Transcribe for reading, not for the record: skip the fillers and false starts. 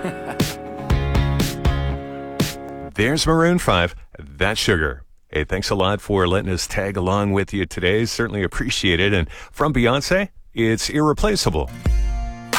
There's Maroon 5. That's Sugar. Hey, thanks a lot for letting us tag along with you today. Certainly appreciate it. And from Beyonce, it's Irreplaceable.